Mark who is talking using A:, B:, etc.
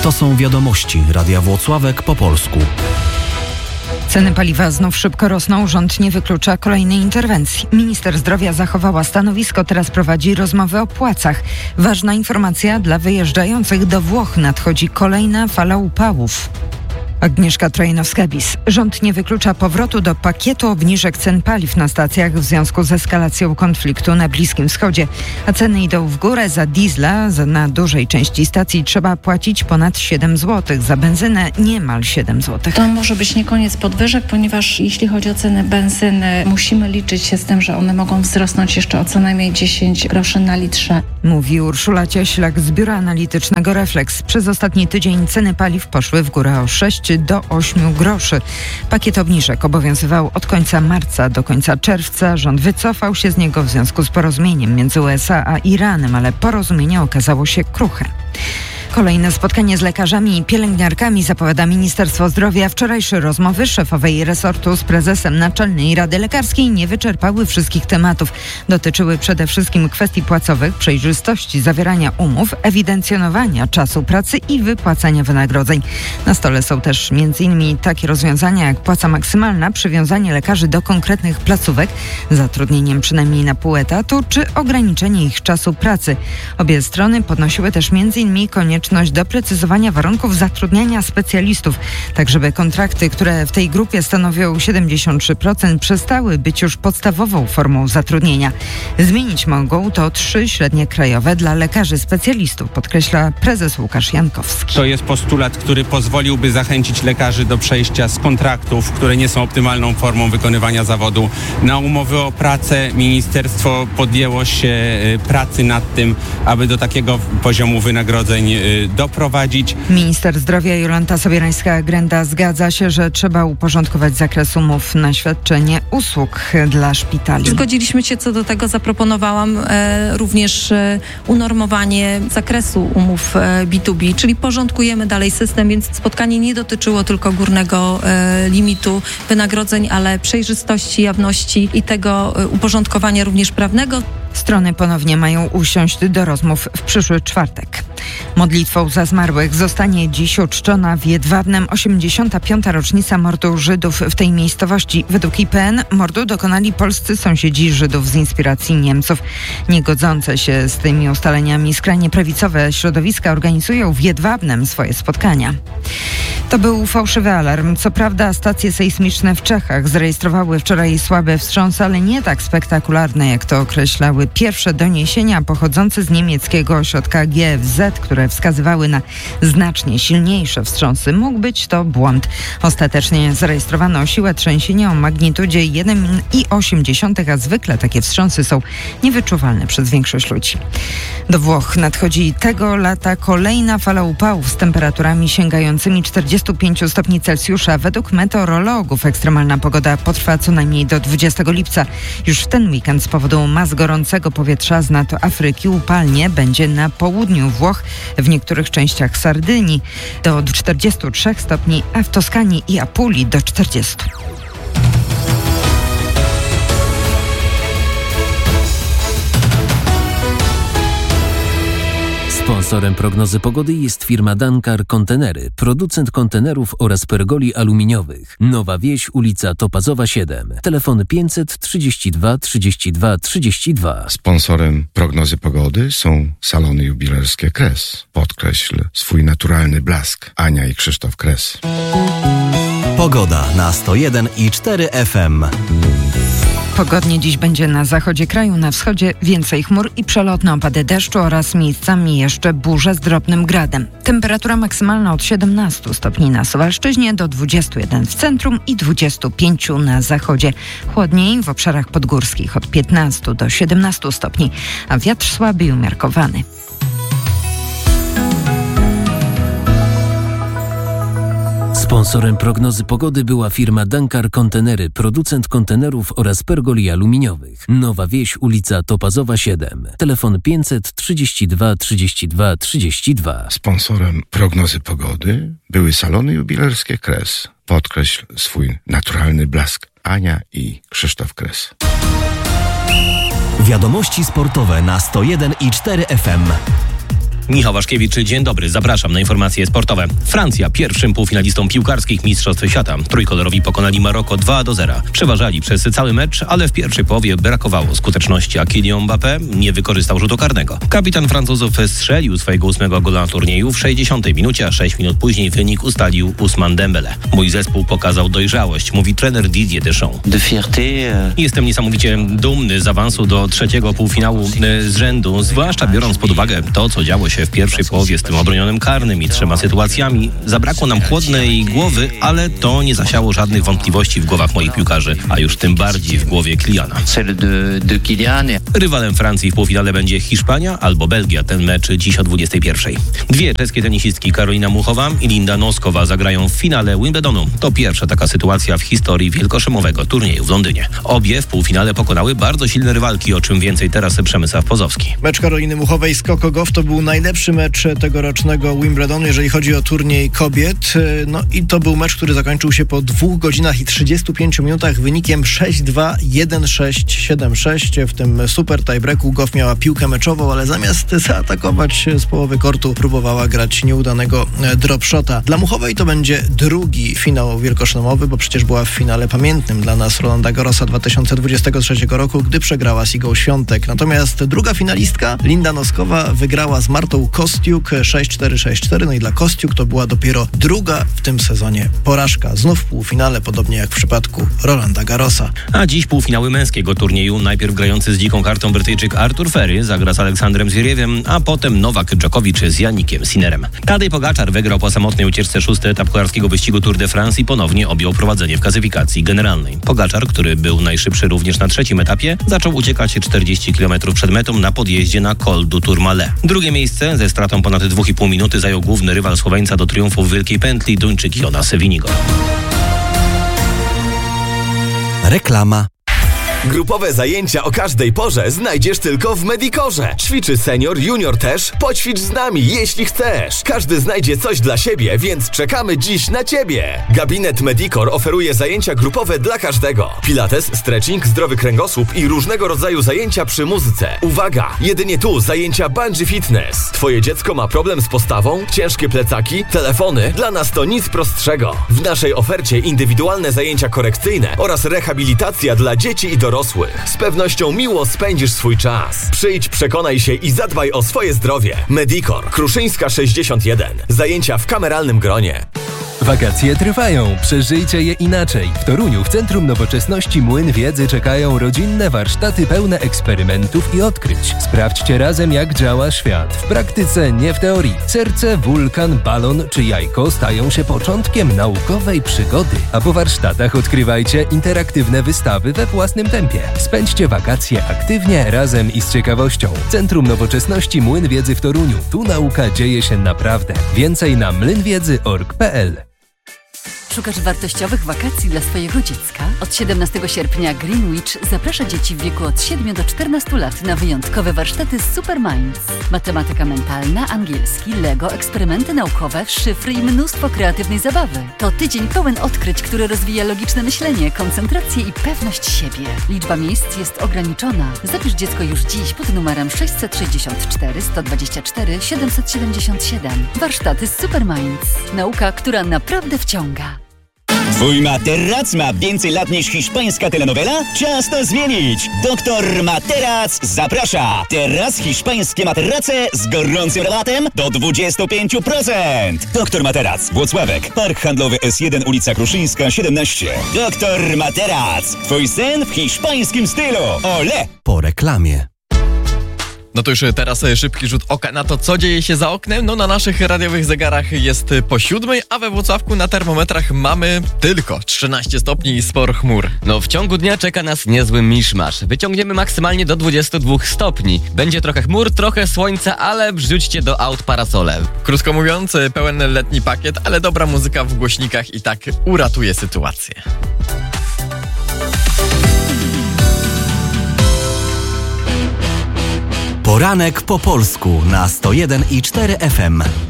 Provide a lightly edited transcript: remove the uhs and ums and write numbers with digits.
A: To są wiadomości Radia Włocławek po polsku.
B: Ceny paliwa znów szybko rosną. Rząd nie wyklucza kolejnej interwencji. Minister zdrowia zachowała stanowisko, teraz prowadzi rozmowy o płacach. Ważna informacja dla wyjeżdżających do Włoch. Nadchodzi kolejna fala upałów. Agnieszka Trojanowska-Bis. Rząd nie wyklucza powrotu do pakietu obniżek cen paliw na stacjach w związku z eskalacją konfliktu na Bliskim Wschodzie. A ceny idą w górę. Za diesla na dużej części stacji trzeba płacić ponad 7 zł. Za benzynę niemal 7 zł.
C: To może być nie koniec podwyżek, ponieważ jeśli chodzi o ceny benzyny, musimy liczyć się z tym, że one mogą wzrosnąć jeszcze o co najmniej 10 groszy na litrze.
B: Mówi Urszula Cieślak z Biura Analitycznego Refleks. Przez ostatni tydzień ceny paliw poszły w górę o 6 do 8 groszy. Pakiet obniżek obowiązywał od końca marca do końca czerwca. Rząd wycofał się z niego w związku z porozumieniem między USA a Iranem, ale porozumienie okazało się kruche. Kolejne spotkanie z lekarzami i pielęgniarkami zapowiada Ministerstwo Zdrowia. Wczorajsze rozmowy szefowej resortu z prezesem Naczelnej Rady Lekarskiej nie wyczerpały wszystkich tematów. Dotyczyły przede wszystkim kwestii płacowych, przejrzystości zawierania umów, ewidencjonowania czasu pracy i wypłacania wynagrodzeń. Na stole są też m.in. takie rozwiązania jak płaca maksymalna, przywiązanie lekarzy do konkretnych placówek, zatrudnieniem przynajmniej na pół etatu czy ograniczenie ich czasu pracy. Obie strony podnosiły też m.in. konieczność doprecyzowania warunków zatrudniania specjalistów, tak żeby kontrakty, które w tej grupie stanowią 73%, przestały być już podstawową formą zatrudnienia. Zmienić mogą to 3 średnie krajowe dla lekarzy specjalistów, podkreśla prezes Łukasz Jankowski.
D: To jest postulat, który pozwoliłby zachęcić lekarzy do przejścia z kontraktów, które nie są optymalną formą wykonywania zawodu, na umowy o pracę. Ministerstwo podjęło się pracy nad tym, aby do takiego poziomu wynagrodzeń doprowadzić.
B: Minister zdrowia Jolanta Sobierańska-Grenda zgadza się, że trzeba uporządkować zakres umów na świadczenie usług dla szpitali.
E: Zgodziliśmy się co do tego, zaproponowałam również unormowanie zakresu umów B2B, czyli porządkujemy dalej system, więc spotkanie nie dotyczyło tylko górnego limitu wynagrodzeń, ale przejrzystości, jawności i tego uporządkowania również prawnego.
B: Strony ponownie mają usiąść do rozmów w przyszły czwartek. Modlitwą za zmarłych zostanie dziś uczczona w Jedwabnem 85. rocznica mordu Żydów w tej miejscowości. Według IPN mordu dokonali polscy sąsiedzi Żydów z inspiracji Niemców. Niegodzące się z tymi ustaleniami skrajnie prawicowe środowiska organizują w Jedwabnem swoje spotkania. To był fałszywy alarm. Co prawda stacje sejsmiczne w Czechach zarejestrowały wczoraj słaby wstrząs, ale nie tak spektakularne, jak to określały pierwsze doniesienia pochodzące z niemieckiego ośrodka GFZ, które wskazywały na znacznie silniejsze wstrząsy. Mógł być to błąd. Ostatecznie zarejestrowano siłę trzęsienia o magnitudzie 1,8, a zwykle takie wstrząsy są niewyczuwalne przez większość ludzi. Do Włoch nadchodzi tego lata kolejna fala upałów z temperaturami sięgającymi 45 stopni Celsjusza. Według meteorologów ekstremalna pogoda potrwa co najmniej do 20 lipca. Już w ten weekend z powodu mas gorącego powietrza z nad Afryki upalnie będzie na południu Włoch, w niektórych częściach Sardynii do 43 stopni, a w Toskanii i Apulii do 40.
A: Sponsorem prognozy pogody jest firma Dankar Kontenery, producent kontenerów oraz pergoli aluminiowych. Nowa Wieś, ulica Topazowa 7. Telefon 532 32 32.
F: Sponsorem prognozy pogody są salony jubilerskie Kres. Podkreśl swój naturalny blask. Ania i Krzysztof Kres.
A: Pogoda na 101,4 FM.
B: Pogodnie dziś będzie na zachodzie kraju, na wschodzie więcej chmur i przelotne opady deszczu oraz miejscami jeszcze burze z drobnym gradem. Temperatura maksymalna od 17 stopni na Suwalszczyźnie do 21 w centrum i 25 na zachodzie. Chłodniej w obszarach podgórskich od 15 do 17 stopni, a wiatr słaby i umiarkowany.
A: Sponsorem prognozy pogody była firma Dankar Kontenery, producent kontenerów oraz pergoli aluminiowych. Nowa Wieś, ulica Topazowa 7. Telefon 532 32 32.
F: Sponsorem prognozy pogody były salony jubilerskie Kres. Podkreśl swój naturalny blask. Ania i Krzysztof Kres.
A: Wiadomości sportowe na 101,4 FM.
G: Michał Waszkiewicz, dzień dobry, zapraszam na informacje sportowe. Francja pierwszym półfinalistą piłkarskich Mistrzostw Świata. Trójkolorowi pokonali Maroko 2-0. Przeważali przez cały mecz, ale w pierwszej połowie brakowało skuteczności, a Kylian Mbappé nie wykorzystał rzutu karnego. Kapitan Francuzów strzelił swojego 8. gola na turnieju w 60 minucie, a 6 minut później wynik ustalił Ousmane Dembélé. Mój zespół pokazał dojrzałość, mówi trener Didier Deschamps. Jestem niesamowicie dumny z awansu do trzeciego półfinału z rzędu, zwłaszcza biorąc pod uwagę to, co działo się w pierwszej połowie z tym obronionym karnym i 3 sytuacjami. Zabrakło nam chłodnej głowy, ale to nie zasiało żadnych wątpliwości w głowach moich piłkarzy, a już tym bardziej w głowie Kyliana. Rywalem Francji w półfinale będzie Hiszpania albo Belgia. Ten mecz dziś o 21:00. Dwie czeskie tenisistki Karolina Muchowa i Linda Noskowa zagrają w finale Wimbledonu. To pierwsza taka sytuacja w historii wielkoszymowego turnieju w Londynie. Obie w półfinale pokonały bardzo silne rywalki, o czym więcej teraz Przemysław Pozowski.
H: Mecz Karoliny Muchowej z Coco Gauff to był najlepszy mecz tegorocznego Wimbledonu, jeżeli chodzi o turniej kobiet. No i to był mecz, który zakończył się po 2 godzinach i 35 minutach wynikiem 6-2, 1-6, 7-6. W tym super tiebreaku Gauff miała piłkę meczową, ale zamiast zaatakować z połowy kortu próbowała grać nieudanego dropshota. Dla Muchowej to będzie drugi finał wielkoszemowy, bo przecież była w finale pamiętnym dla nas Rolanda Garrosa 2023 roku, gdy przegrała z Igą Świątek. Natomiast druga finalistka, Linda Noskowa, wygrała z Martą Kostiuk 6-4, 6-4. No i dla Kostiuk to była dopiero druga w tym sezonie porażka. Znów w półfinale, podobnie jak w przypadku Rolanda Garrosa.
G: A dziś półfinały męskiego turnieju. Najpierw grający z dziką kartą Brytyjczyk Artur Ferry zagra z Aleksandrem Zwieriewem, a potem Nowak Dżokowicz z Jannikiem Sinnerem. Tadej Pogaczar wygrał po samotnej ucieczce 6. etap kolarskiego wyścigu Tour de France i ponownie objął prowadzenie w klasyfikacji generalnej. Pogaczar, który był najszybszy również na 3. etapie, zaczął uciekać 40 km przed metą na podjeździe na Col du Tourmalet. Drugie miejsce ze stratą ponad 2,5 minuty zajął główny rywal Słoweńca do triumfu w Wielkiej Pętli, Duńczyk Jonas Winigo.
I: Reklama. Grupowe zajęcia o każdej porze znajdziesz tylko w Medicorze. Ćwiczy senior, junior też. Poćwicz z nami, jeśli chcesz. Każdy znajdzie coś dla siebie, więc czekamy dziś na Ciebie. Gabinet Medicor oferuje zajęcia grupowe dla każdego. Pilates, stretching, zdrowy kręgosłup i różnego rodzaju zajęcia przy muzyce. Uwaga! Jedynie tu zajęcia bungee fitness. Twoje dziecko ma problem z postawą? Ciężkie plecaki? Telefony? Dla nas to nic prostszego. W naszej ofercie indywidualne zajęcia korekcyjne oraz rehabilitacja dla dzieci i dorosłych. Z pewnością miło spędzisz swój czas. Przyjdź, przekonaj się i zadbaj o swoje zdrowie. Medicor, Kruszyńska 61. Zajęcia w kameralnym gronie.
J: Wakacje trwają, przeżyjcie je inaczej. W Toruniu w Centrum Nowoczesności Młyn Wiedzy czekają rodzinne warsztaty pełne eksperymentów i odkryć. Sprawdźcie razem, jak działa świat. W praktyce, nie w teorii. Serce, wulkan, balon czy jajko stają się początkiem naukowej przygody. A po warsztatach odkrywajcie interaktywne wystawy we własnym tempie. Spędźcie wakacje aktywnie, razem i z ciekawością. Centrum Nowoczesności Młyn Wiedzy w Toruniu. Tu nauka dzieje się naprawdę. Więcej na mlynwiedzy.org.pl.
K: Szukasz wartościowych wakacji dla swojego dziecka? Od 17 sierpnia Greenwich zaprasza dzieci w wieku od 7 do 14 lat na wyjątkowe warsztaty z Superminds. Matematyka mentalna, angielski, Lego, eksperymenty naukowe, szyfry i mnóstwo kreatywnej zabawy. To tydzień pełen odkryć, który rozwija logiczne myślenie, koncentrację i pewność siebie. Liczba miejsc jest ograniczona. Zapisz dziecko już dziś pod numerem 664 124 777. Warsztaty z Superminds. Nauka, która naprawdę wciąga.
L: Twój materac ma więcej lat niż hiszpańska telenowela? Czas to zmienić! Doktor Materac zaprasza! Teraz hiszpańskie materace z gorącym rabatem do 25%! Doktor Materac, Włocławek, Park Handlowy S1, ulica Kruszyńska, 17. Doktor Materac, twój sen w hiszpańskim stylu! Ole!
I: Po reklamie.
M: No to już teraz szybki rzut oka na to, co dzieje się za oknem. No na naszych radiowych zegarach jest po 7, a we Włocławku na termometrach mamy tylko 13 stopni i sporo chmur.
N: No w ciągu dnia czeka nas niezły miszmasz. Wyciągniemy maksymalnie do 22 stopni. Będzie trochę chmur, trochę słońca, ale wrzućcie do aut parasole.
M: Krótko mówiąc, pełen letni pakiet, ale dobra muzyka w głośnikach i tak uratuje sytuację.
I: Poranek po polsku na 101,4 FM.